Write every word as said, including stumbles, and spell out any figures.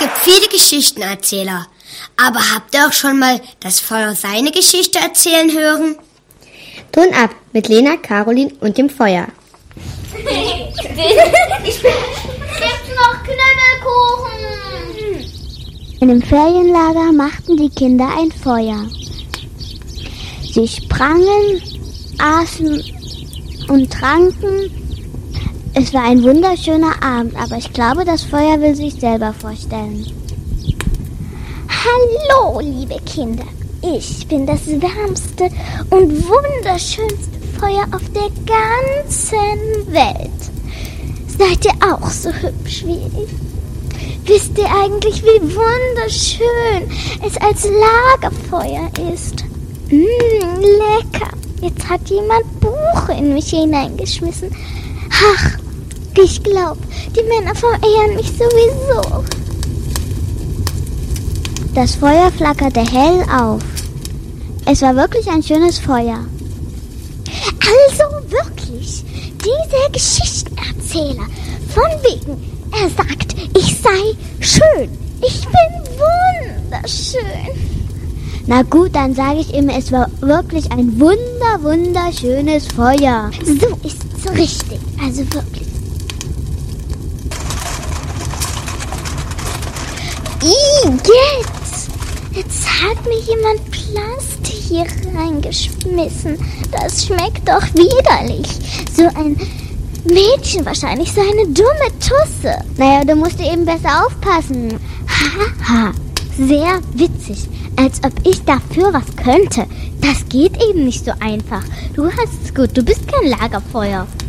gibt viele Geschichtenerzähler. Aber habt ihr auch schon mal das Feuer seine Geschichte erzählen hören? Ton ab mit Lena, Caroline und dem Feuer. Gibt's noch Knödelkuchen? In dem Ferienlager machten die Kinder ein Feuer. Sie sprangen, aßen und tranken. Es war ein wunderschöner Abend, aber ich glaube, das Feuer will sich selber vorstellen. Hallo, liebe Kinder. Ich bin das wärmste und wunderschönste Feuer auf der ganzen Welt. Seid ihr auch so hübsch wie ich? Wisst ihr eigentlich, wie wunderschön es als Lagerfeuer ist? Mmh, lecker. Jetzt hat jemand Buche in mich hineingeschmissen. Ach, ich glaube, die Männer verehren mich sowieso. Das Feuer flackerte hell auf. Es war wirklich ein schönes Feuer. Also wirklich, dieser Geschichtenerzähler, von wegen, er sagt, ich sei schön, ich bin wunderschön. Na gut, dann sage ich ihm, es war wirklich ein wunder, wunderschönes Feuer. So ist's richtig, also wirklich. Ih, jetzt! Jetzt hat mir jemand Plastik hier reingeschmissen. Das schmeckt doch widerlich. So ein Mädchen wahrscheinlich, so eine dumme Tusse. Naja, du musst eben besser aufpassen. Haha, sehr witzig. Als ob ich dafür was könnte. Das geht eben nicht so einfach. Du hast es gut, du bist kein Lagerfeuer.